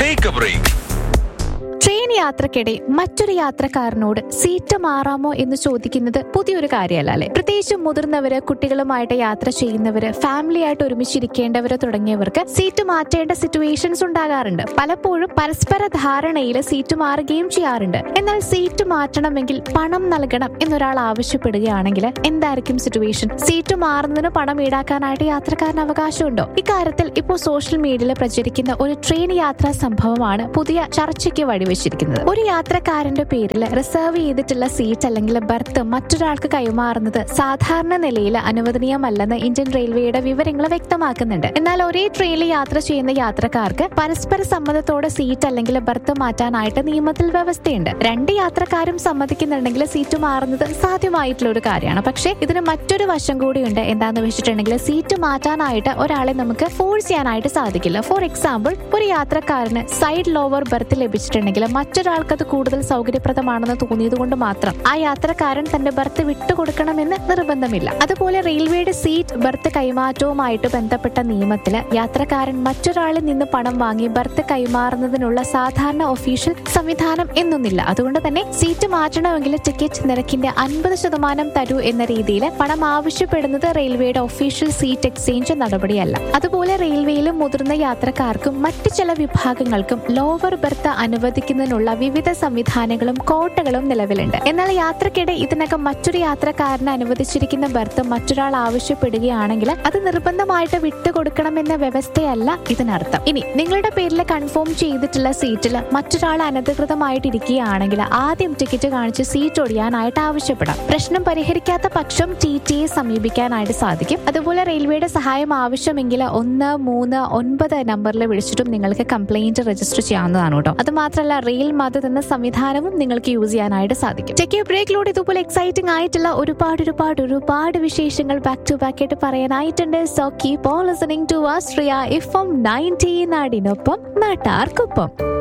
Take A break. Train യാത്രക്കിടെ മറ്റൊരു യാത്രക്കാരനോട് seat മാറാമോ എന്ന് ചോദിക്കുന്നത് പുതിയൊരു കാര്യമല്ല അല്ലെ? പ്രത്യേകിച്ച് മുതിർന്നവര്, കുട്ടികളുമായിട്ട് യാത്ര ചെയ്യുന്നവര്, ഫാമിലി ആയിട്ട് ഒരുമിച്ചിരിക്കേണ്ടവര് തുടങ്ങിയവർക്ക് സീറ്റ് മാറ്റേണ്ട സിറ്റുവേഷൻസ് ഉണ്ടാകാറുണ്ട്. പലപ്പോഴും പരസ്പര ധാരണയിൽ സീറ്റ് മാറുകയും ചെയ്യാറുണ്ട്. എന്നാൽ സീറ്റ് മാറ്റണമെങ്കിൽ പണം നൽകണം എന്നൊരാൾ ആവശ്യപ്പെടുകയാണെങ്കിൽ എന്തായിരിക്കും സിറ്റുവേഷൻ? സീറ്റ് മാറുന്നതിന് പണം ഈടാക്കാനായിട്ട് യാത്രക്കാരന് അവകാശമുണ്ടോ? ഇക്കാര്യത്തിൽ ഇപ്പോൾ സോഷ്യൽ മീഡിയയിൽ പ്രചരിക്കുന്ന ഒരു ട്രെയിൻ യാത്രാ സംഭവമാണ് പുതിയ ചർച്ചയ്ക്ക് വഴിവെച്ചിരിക്കുന്നത്. ഒരു യാത്രക്കാരന്റെ പേരിൽ റിസർവ് ചെയ്തിട്ടുള്ള സീറ്റ് അല്ലെങ്കിൽ ബർത്ത് മറ്റൊരാൾക്ക് കൈമാറുന്നത് സാധാരണ നിലയിൽ അനുവദനീയമല്ലെന്ന് ഇന്ത്യൻ റെയിൽവേയുടെ വിവരങ്ങൾ വ്യക്തമാക്കുന്നുണ്ട്. എന്നാൽ ഒരേ ട്രെയിനിൽ യാത്ര ചെയ്യുന്ന യാത്രക്കാർക്ക് പരസ്പര സമ്മതത്തോടെ സീറ്റ് അല്ലെങ്കിൽ ബർത്ത് മാറ്റാനായിട്ട് നിയമത്തിൽ വ്യവസ്ഥയുണ്ട്. രണ്ട് യാത്രക്കാരും സമ്മതിക്കുന്നുണ്ടെങ്കിൽ സീറ്റ് മാറുന്നത് സാധ്യമായിട്ടുള്ള ഒരു കാര്യമാണ്. പക്ഷേ ഇതിന് മറ്റൊരു വശം കൂടിയുണ്ട്. എന്താന്ന് വെച്ചിട്ടുണ്ടെങ്കിൽ സീറ്റ് മാറ്റാനായിട്ട് ഒരാളെ നമുക്ക് ഫോഴ്സ് ചെയ്യാനായിട്ട് സാധിക്കില്ല. ഫോർ എക്സാമ്പിൾ, ഒരു യാത്രക്കാരന് സൈഡ് ലോവർ ബർത്ത് ലഭിച്ചിട്ടുണ്ടെങ്കിൽ മറ്റൊരാൾക്ക് അത് കൂടുതൽ സൗകര്യപ്രദമാണെന്ന് തോന്നിയത് കൊണ്ട് മാത്രം ആ യാത്രക്കാരൻ തന്റെ ബർത്ത് വിട്ടുകൊടുക്കണമെന്ന് നിർബന്ധമില്ല. അതുപോലെ റെയിൽവേയുടെ സീറ്റ് ബർത്ത് കൈമാറ്റവുമായിട്ട് ബന്ധപ്പെട്ട നിയമത്തില് യാത്രക്കാരൻ മറ്റൊരാളിൽ നിന്ന് പണം വാങ്ങി ബർത്ത് കൈമാറുന്നതിനുള്ള സാധാരണ ഒഫീഷ്യൽ സംവിധാനം എന്നൊന്നില്ല. അതുകൊണ്ട് തന്നെ സീറ്റ് മാറ്റണമെങ്കിൽ ടിക്കറ്റ് നിരക്കിന്റെ 50% തരൂ എന്ന രീതിയിൽ പണം ആവശ്യപ്പെടുന്നത് റെയിൽവേയുടെ ഒഫീഷ്യൽ സീറ്റ് എക്സ്ചേഞ്ച് നടപടിയല്ല. അതുപോലെ റെയിൽവേയിലും മുതിർന്ന യാത്രക്കാർക്കും മറ്റു ചില വിഭാഗങ്ങൾക്കും ലോവർ ബർത്ത് അനുവദിക്കുന്നതിനുള്ള വിവിധ സംവിധാനങ്ങളും കോട്ടകളും നിലവിലുണ്ട്. എന്നാൽ യാത്രക്കിടെ ഇതിനകം മറ്റൊരു യാത്രക്കാരന് അനുവദിച്ചിരിക്കുന്ന ബർത്ത് മറ്റൊരാൾ ആവശ്യപ്പെടുകയാണെങ്കിൽ അത് നിർബന്ധമായിട്ട് വിട്ടുകൊടുക്കണമെന്ന വ്യവസ്ഥയല്ല ഇതിനർത്ഥം. ഇനി നിങ്ങളുടെ പേരിൽ കൺഫേം ചെയ്തിട്ടുള്ള സീറ്റിൽ മറ്റൊരാൾ അനധികൃതമായിട്ട് ഇരിക്കുകയാണെങ്കിൽ ആദ്യം ടിക്കറ്റ് കാണിച്ച് സീറ്റ് ഒഴിയാനായിട്ട് ആവശ്യപ്പെടാം. പ്രശ്നം പരിഹരിക്കാത്ത പക്ഷം TTE സമീപിക്കാനായിട്ട് സാധിക്കും. അതുപോലെ റെയിൽവേയുടെ സഹായം ആവശ്യമെങ്കിൽ 139 നമ്പറിൽ വിളിച്ചിട്ടും നിങ്ങൾക്ക് കംപ്ലൈന്റ് രജിസ്റ്റർ ചെയ്യാവുന്നതാണ് കേട്ടോ. അത് മാത്രമല്ല, റെയിൽ മദത് എന്ന സംവിധാനവും നിങ്ങൾക്ക് യൂസ് ചെയ്യാനായിട്ട് സാധിക്കും. ചെക്ക് ബ്രേക്കിലൂടെ ഇതുപോലെ എക്സൈറ്റിംഗ് ആയിട്ടുള്ള ഒരുപാട് വിശേഷങ്ങൾ ബാക്ക് ടു ബാക്ക് ആയിട്ട് പറയാനായിട്ടുണ്ട്. So keep on listening to Austria FM 90 നാടിനൊപ്പം നാട്ടാർക്കൊപ്പം.